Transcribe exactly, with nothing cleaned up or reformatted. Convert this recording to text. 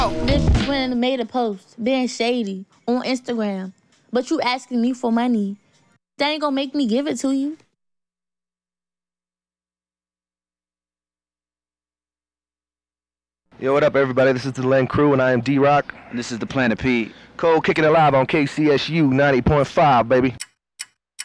Bitch went and made a post being shady on Instagram, but you asking me for money. That ain't gonna make me give it to you. Yo, what up, everybody? This is the Len Crew, and I am D-Rock. And this is the Planet P. Cole kicking it live on K C S U ninety point five, baby.